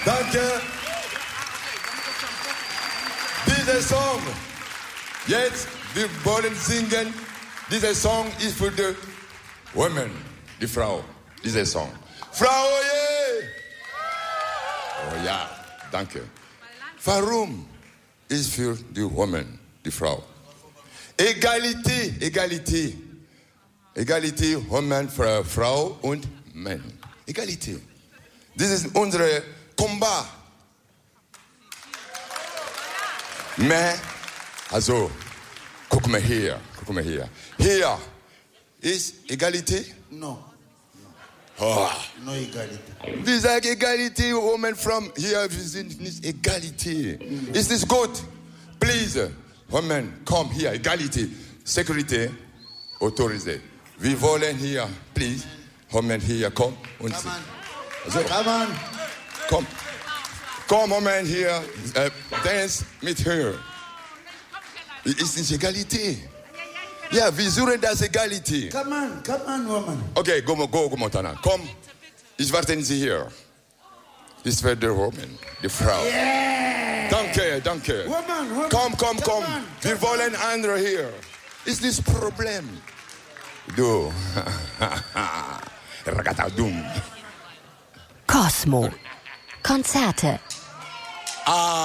Danke. Dieser Song, jetzt, wir wollen singen. Dieser Song ist für die Women, die Frau. Dieser Song. Frau, oje! Oh ja, danke. Warum ist für die Women, die Frau? Egalität, Egalität. Egalität, Women, Frau und Mann. Egalität. Das ist unser Combat. Mais, also, guck mal hier. Hier ist Egalität? No. Oh. No Egalität. Wir sagen Egalität, Women from hier, wir sind nicht Egalität. Ist das gut? Please, Women, komm hier, Egalität. Security, autorisé. Wir wollen hier, please, Women hier, komm und Come on. Also, Come on. komm. Komm, Women hier, dance mit her. Ist nicht Egalität. Ja, wir suchen das Egalität. Come on, woman. Okay, go, Montana. Komm, ich warte Sie hier. Das wird die Woman, die Frau. Yeah. Danke. Woman. Komm. On. Wir wollen andere hier. Ist das Problem? Du. Ragagadum. Cosmo. Konzerte.